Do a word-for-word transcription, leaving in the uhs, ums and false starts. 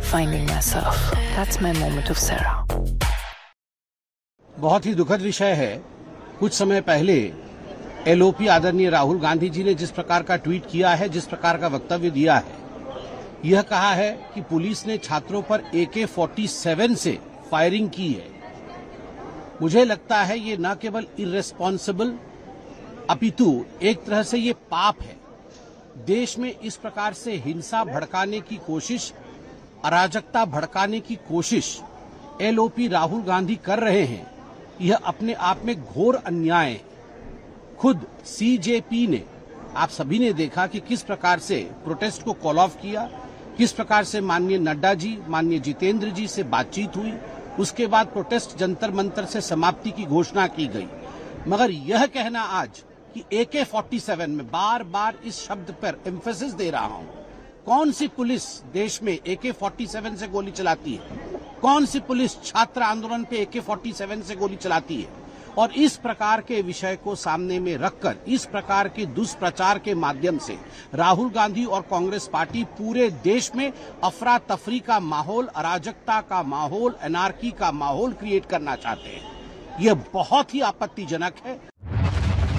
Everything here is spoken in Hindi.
finding myself. That's my moment of Sarah. बहुत ही दुखद विषय है। कुछ समय पहले एलओपी आदरणीय राहुल गांधी जी ने जिस प्रकार का ट्वीट किया है, जिस प्रकार का वक्तव्य दिया है, यह कहा है कि पुलिस ने छात्रों पर ए के सैंतालीस से फायरिंग की है। मुझे लगता है ये न केवल इर्रेस्पॉन्सिबल अपितु एक तरह से ये पाप है। देश में इस प्रकार से हिंसा भड़काने की कोशिश, अराजकता भड़काने की कोशिश एलओपी राहुल गांधी कर रहे हैं, यह अपने आप में घोर अन्याय है। खुद सीजेपी ने, आप सभी ने देखा कि किस प्रकार से प्रोटेस्ट को कॉल ऑफ किया, किस प्रकार से माननीय नड्डा जी, माननीय जितेंद्र जी से बातचीत हुई, उसके बाद प्रोटेस्ट जंतर मंतर से समाप्ति की घोषणा की गई। मगर यह कहना आज कि ए के सैंतालीस में, बार बार इस शब्द पर एम्फेसिस दे रहा हूं, कौन सी पुलिस देश में ए के सैंतालीस से गोली चलाती है? कौन सी पुलिस छात्र आंदोलन पे ए के सैंतालीस से गोली चलाती है? और इस प्रकार के विषय को सामने में रखकर, इस प्रकार के दुष्प्रचार के माध्यम से राहुल गांधी और कांग्रेस पार्टी पूरे देश में अफरा तफरी का माहौल, अराजकता का माहौल, एनार्की का माहौल क्रिएट करना चाहते हैं। यह बहुत ही आपत्तिजनक है।